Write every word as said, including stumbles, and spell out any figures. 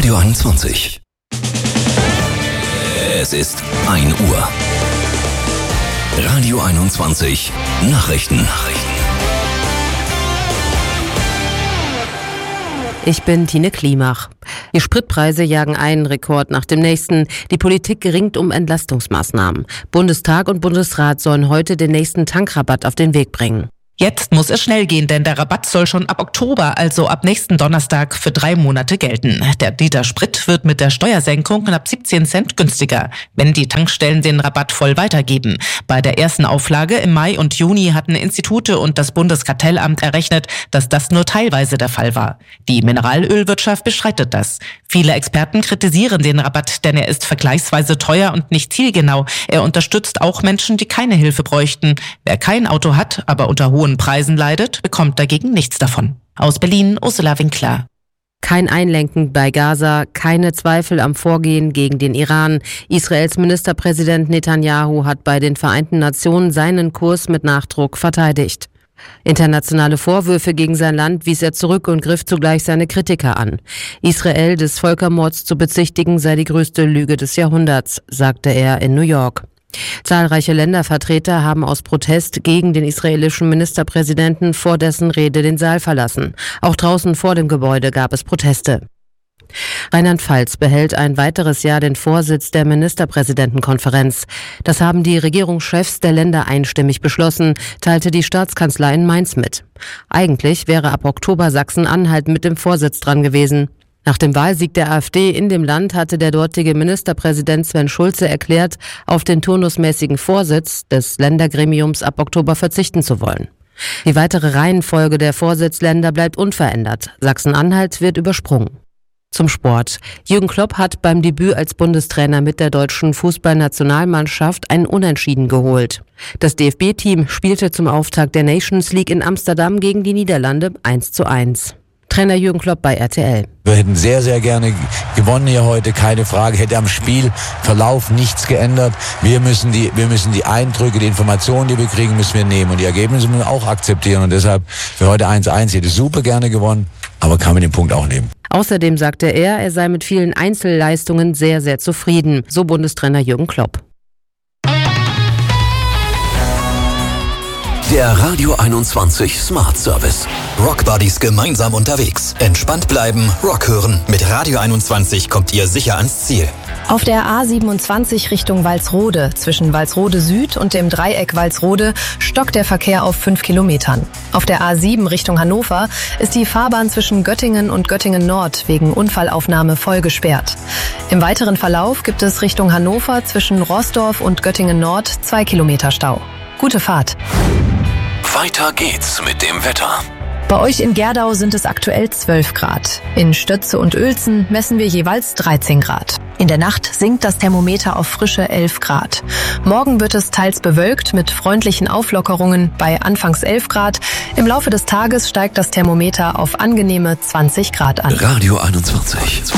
Radio einundzwanzig. Es ist ein Uhr. Radio einundzwanzig Nachrichten. Ich bin Tine Klimach. Die Spritpreise jagen einen Rekord nach dem nächsten. Die Politik ringt um Entlastungsmaßnahmen. Bundestag und Bundesrat sollen heute den nächsten Tankrabatt auf den Weg bringen. Jetzt muss es schnell gehen, denn der Rabatt soll schon ab Oktober, also ab nächsten Donnerstag, für drei Monate gelten. Der Liter Sprit wird mit der Steuersenkung knapp siebzehn Cent günstiger, wenn die Tankstellen den Rabatt voll weitergeben. Bei der ersten Auflage im Mai und Juni hatten Institute und das Bundeskartellamt errechnet, dass das nur teilweise der Fall war. Die Mineralölwirtschaft bestreitet das. Viele Experten kritisieren den Rabatt, denn er ist vergleichsweise teuer und nicht zielgenau. Er unterstützt auch Menschen, die keine Hilfe bräuchten. Wer kein Auto hat, aber unter hohen Preisen leidet, bekommt dagegen nichts davon. Aus Berlin, Ursula Winkler. Kein Einlenken bei Gaza, keine Zweifel am Vorgehen gegen den Iran. Israels Ministerpräsident Netanyahu hat bei den Vereinten Nationen seinen Kurs mit Nachdruck verteidigt. Internationale Vorwürfe gegen sein Land wies er zurück und griff zugleich seine Kritiker an. Israel des Völkermords zu bezichtigen sei die größte Lüge des Jahrhunderts, sagte er in New York. Zahlreiche Ländervertreter haben aus Protest gegen den israelischen Ministerpräsidenten vor dessen Rede den Saal verlassen. Auch draußen vor dem Gebäude gab es Proteste. Rheinland-Pfalz behält ein weiteres Jahr den Vorsitz der Ministerpräsidentenkonferenz. Das haben die Regierungschefs der Länder einstimmig beschlossen, teilte die Staatskanzlei in Mainz mit. Eigentlich wäre ab Oktober Sachsen-Anhalt mit dem Vorsitz dran gewesen. Nach dem Wahlsieg der AfD in dem Land hatte der dortige Ministerpräsident Sven Schulze erklärt, auf den turnusmäßigen Vorsitz des Ländergremiums ab Oktober verzichten zu wollen. Die weitere Reihenfolge der Vorsitzländer bleibt unverändert. Sachsen-Anhalt wird übersprungen. Zum Sport. Jürgen Klopp hat beim Debüt als Bundestrainer mit der deutschen Fußballnationalmannschaft ein Unentschieden geholt. Das D F B-Team spielte zum Auftakt der Nations League in Amsterdam gegen die Niederlande eins zu eins. Trainer Jürgen Klopp bei R T L. Wir hätten sehr, sehr gerne gewonnen hier heute, keine Frage. Hätte am Spielverlauf nichts geändert. Wir müssen die, wir müssen die Eindrücke, die Informationen, die wir kriegen, müssen wir nehmen. Und die Ergebnisse müssen wir auch akzeptieren. Und deshalb für heute eins eins. Hätte super gerne gewonnen, aber kann mit dem Punkt auch leben. Außerdem sagte er, er sei mit vielen Einzelleistungen sehr, sehr zufrieden. So Bundestrainer Jürgen Klopp. Der Radio einundzwanzig Smart Service. Rockbuddies gemeinsam unterwegs. Entspannt bleiben, Rock hören. Mit Radio einundzwanzig kommt ihr sicher ans Ziel. Auf der A siebenundzwanzig Richtung Walsrode, zwischen Walsrode Süd und dem Dreieck Walsrode, stockt der Verkehr auf fünf Kilometern. Auf der A sieben Richtung Hannover ist die Fahrbahn zwischen Göttingen und Göttingen Nord wegen Unfallaufnahme voll gesperrt. Im weiteren Verlauf gibt es Richtung Hannover zwischen Roßdorf und Göttingen Nord zwei Kilometer Stau. Gute Fahrt. Weiter geht's mit dem Wetter. Bei euch in Gerdau sind es aktuell zwölf Grad. In Stötze und Uelzen messen wir jeweils dreizehn Grad. In der Nacht sinkt das Thermometer auf frische elf Grad. Morgen wird es teils bewölkt mit freundlichen Auflockerungen bei anfangs elf Grad. Im Laufe des Tages steigt das Thermometer auf angenehme zwanzig Grad an. Radio einundzwanzig.